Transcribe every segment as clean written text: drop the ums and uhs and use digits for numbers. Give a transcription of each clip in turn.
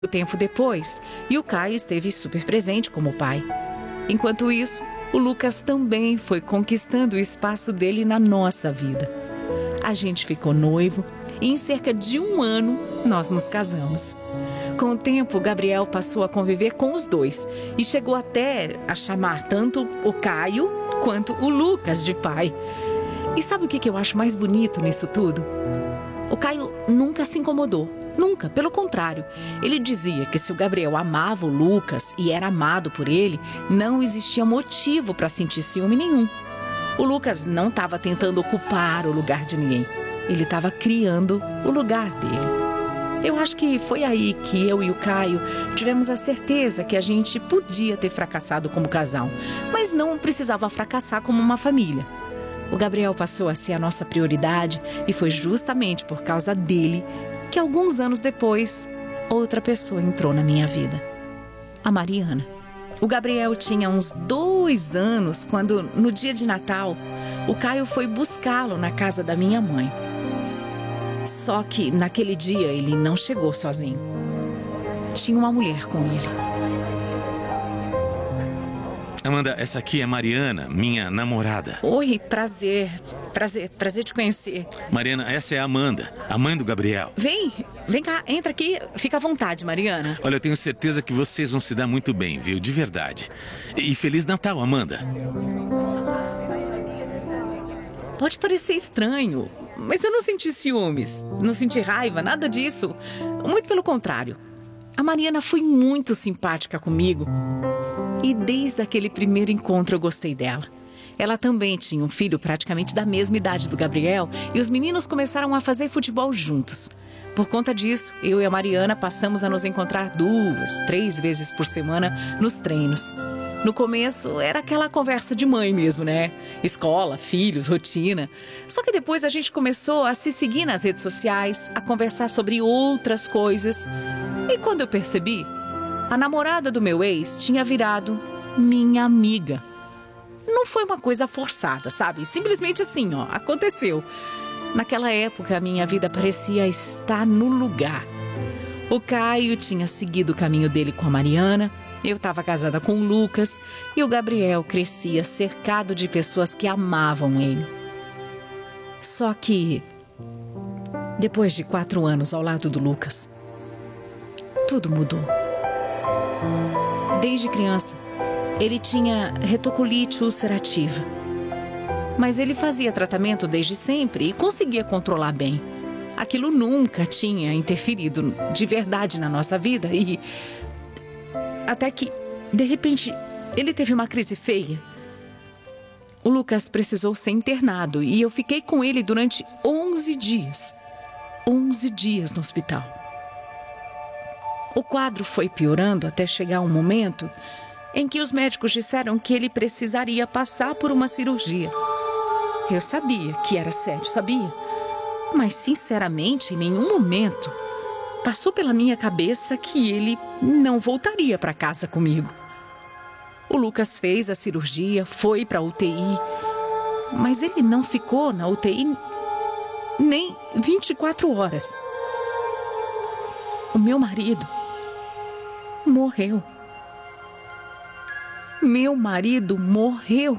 Tempo depois, e o Caio esteve super presente como pai. Enquanto isso, o Lucas também foi conquistando o espaço dele na nossa vida. A gente ficou noivo e em cerca de 1 ano nós nos casamos. Com o tempo, Gabriel passou a conviver com os dois e chegou até a chamar tanto o Caio quanto o Lucas de pai. E sabe o que eu acho mais bonito nisso tudo? O Caio nunca se incomodou. Nunca, pelo contrário. Ele dizia que se o Gabriel amava o Lucas e era amado por ele, não existia motivo para sentir ciúme nenhum. O Lucas não estava tentando ocupar o lugar de ninguém. Ele estava criando o lugar dele. Eu acho que foi aí que eu e o Caio tivemos a certeza que a gente podia ter fracassado como casal, mas não precisava fracassar como uma família. O Gabriel passou a ser a nossa prioridade e foi justamente por causa dele que alguns anos depois, outra pessoa entrou na minha vida. A Mariana. O Gabriel tinha uns 2 anos quando, no dia de Natal, o Caio foi buscá-lo na casa da minha mãe. Só que, naquele dia, ele não chegou sozinho. Tinha uma mulher com ele. Amanda, essa aqui é Mariana, minha namorada. Oi, prazer te conhecer. Mariana, essa é a Amanda, a mãe do Gabriel. Vem cá, entra aqui, fica à vontade, Mariana. Olha, eu tenho certeza que vocês vão se dar muito bem, viu? De verdade. E Feliz Natal, Amanda. Pode parecer estranho, mas eu não senti ciúmes, não senti raiva, nada disso. Muito pelo contrário. A Mariana foi muito simpática comigo. E desde aquele primeiro encontro eu gostei dela. Ela também tinha um filho praticamente da mesma idade do Gabriel e os meninos começaram a fazer futebol juntos. Por conta disso, eu e a Mariana passamos a nos encontrar 2, 3 vezes por semana nos treinos. No começo era aquela conversa de mãe mesmo, né? Escola, filhos, rotina. Só que depois a gente começou a se seguir nas redes sociais, a conversar sobre outras coisas. E quando eu percebi, a namorada do meu ex tinha virado minha amiga. Não foi uma coisa forçada, sabe? Simplesmente assim, aconteceu. Naquela época, a minha vida parecia estar no lugar. O Caio tinha seguido o caminho dele com a Mariana, eu estava casada com o Lucas e o Gabriel crescia cercado de pessoas que amavam ele. Só que, depois de 4 anos ao lado do Lucas, tudo mudou. Desde criança, ele tinha retocolite ulcerativa. Mas ele fazia tratamento desde sempre e conseguia controlar bem. Aquilo nunca tinha interferido de verdade na nossa vida e... até que, de repente, ele teve uma crise feia. O Lucas precisou ser internado e eu fiquei com ele durante 11 dias. 11 dias no hospital. O quadro foi piorando até chegar um momento em que os médicos disseram que ele precisaria passar por uma cirurgia. Eu sabia que era sério, sabia. Mas, sinceramente, em nenhum momento passou pela minha cabeça que ele não voltaria para casa comigo. O Lucas fez a cirurgia, foi para a UTI, mas ele não ficou na UTI nem 24 horas. O meu marido morreu. Meu marido morreu.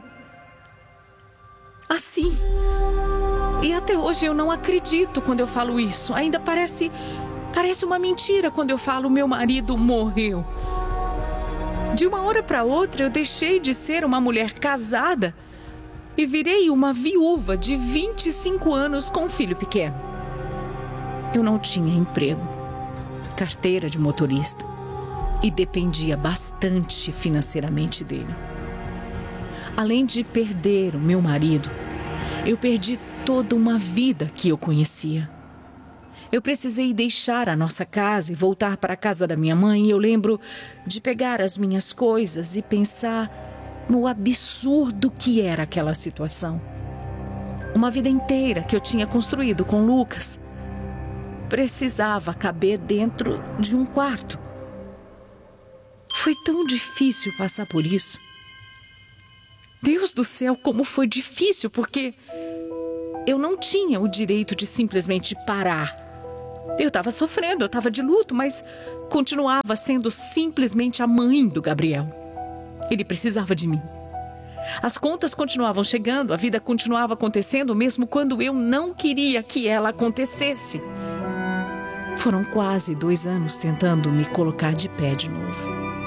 Assim. E até hoje eu não acredito quando eu falo isso. Ainda parece uma mentira quando eu falo meu marido morreu. De uma hora para outra eu deixei de ser uma mulher casada e virei uma viúva de 25 anos com um filho pequeno. Eu não tinha emprego, carteira de motorista e dependia bastante financeiramente dele. Além de perder o meu marido, eu perdi toda uma vida que eu conhecia. Eu precisei deixar a nossa casa e voltar para a casa da minha mãe. E eu lembro de pegar as minhas coisas e pensar no absurdo que era aquela situação. Uma vida inteira que eu tinha construído com o Lucas precisava caber dentro de um quarto. Foi tão difícil passar por isso. Deus do céu, como foi difícil, porque eu não tinha o direito de simplesmente parar. Eu estava sofrendo, eu estava de luto, mas continuava sendo simplesmente a mãe do Gabriel. Ele precisava de mim. As contas continuavam chegando, a vida continuava acontecendo, mesmo quando eu não queria que ela acontecesse. Foram quase 2 anos tentando me colocar de pé de novo.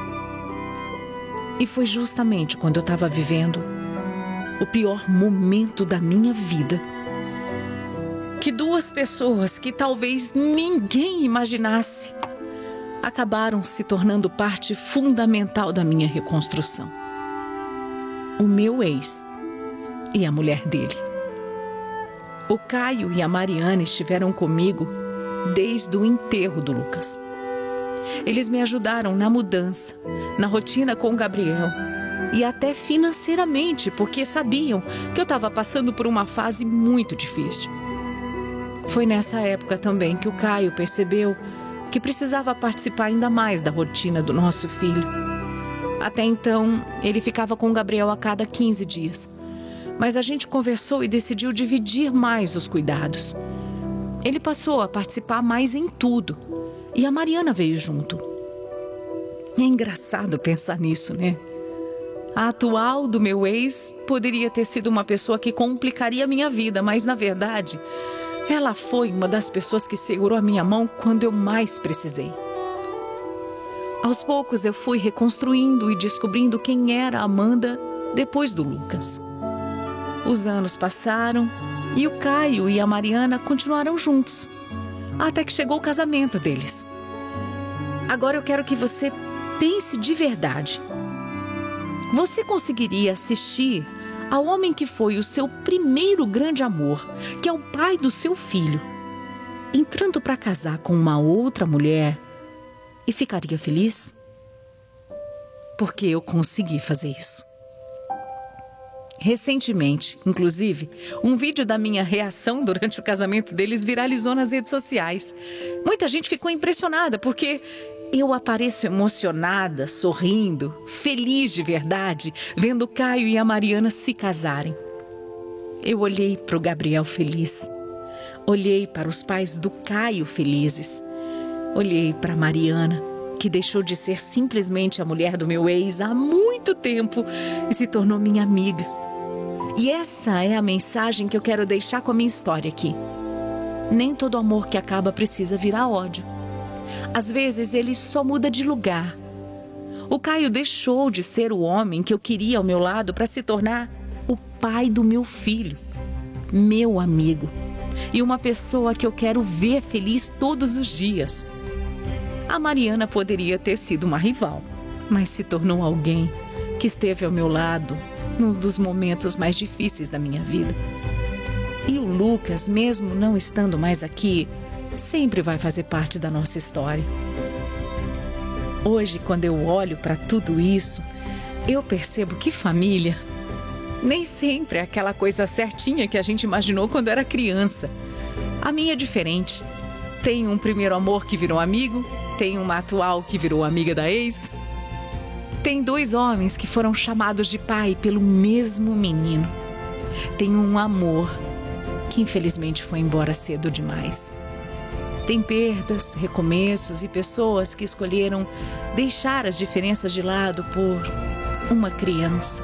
E foi justamente quando eu estava vivendo o pior momento da minha vida que 2 pessoas que talvez ninguém imaginasse acabaram se tornando parte fundamental da minha reconstrução. O meu ex e a mulher dele. O Caio e a Mariana estiveram comigo desde o enterro do Lucas. Eles me ajudaram na mudança, na rotina com o Gabriel e até financeiramente, porque sabiam que eu estava passando por uma fase muito difícil. Foi nessa época também que o Caio percebeu que precisava participar ainda mais da rotina do nosso filho. Até então, ele ficava com o Gabriel a cada 15 dias. Mas a gente conversou e decidiu dividir mais os cuidados. Ele passou a participar mais em tudo. E a Mariana veio junto. É engraçado pensar nisso, né? A atual do meu ex poderia ter sido uma pessoa que complicaria a minha vida, mas, na verdade, ela foi uma das pessoas que segurou a minha mão quando eu mais precisei. Aos poucos eu fui reconstruindo e descobrindo quem era a Amanda depois do Lucas. Os anos passaram e o Caio e a Mariana continuaram juntos, até que chegou o casamento deles. Agora eu quero que você pense de verdade. Você conseguiria assistir ao homem que foi o seu primeiro grande amor, que é o pai do seu filho, entrando para casar com uma outra mulher e ficaria feliz? Porque eu consegui fazer isso. Recentemente, inclusive, um vídeo da minha reação durante o casamento deles viralizou nas redes sociais. Muita gente ficou impressionada porque eu apareço emocionada, sorrindo, feliz de verdade, vendo o Caio e a Mariana se casarem. Eu olhei para o Gabriel feliz. Olhei para os pais do Caio felizes. Olhei para a Mariana, que deixou de ser simplesmente a mulher do meu ex há muito tempo e se tornou minha amiga. E essa é a mensagem que eu quero deixar com a minha história aqui. Nem todo amor que acaba precisa virar ódio. Às vezes ele só muda de lugar. O Caio deixou de ser o homem que eu queria ao meu lado para se tornar o pai do meu filho, meu amigo e uma pessoa que eu quero ver feliz todos os dias. A Mariana poderia ter sido uma rival, mas se tornou alguém que esteve ao meu lado num dos momentos mais difíceis da minha vida. E o Lucas, mesmo não estando mais aqui, sempre vai fazer parte da nossa história. Hoje, quando eu olho para tudo isso, eu percebo que família nem sempre é aquela coisa certinha que a gente imaginou quando era criança. A minha é diferente. Tem um primeiro amor que virou amigo, tem uma atual que virou amiga da ex. Tem 2 homens que foram chamados de pai pelo mesmo menino. Tem um amor que infelizmente foi embora cedo demais. Tem perdas, recomeços e pessoas que escolheram deixar as diferenças de lado por uma criança.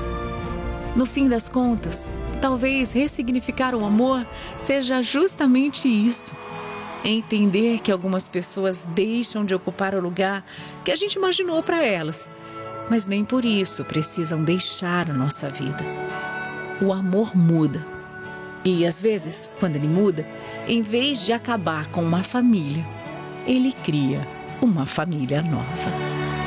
No fim das contas, talvez ressignificar o amor seja justamente isso. Entender que algumas pessoas deixam de ocupar o lugar que a gente imaginou para elas, mas nem por isso precisam deixar a nossa vida. O amor muda. E às vezes, quando ele muda, em vez de acabar com uma família, ele cria uma família nova.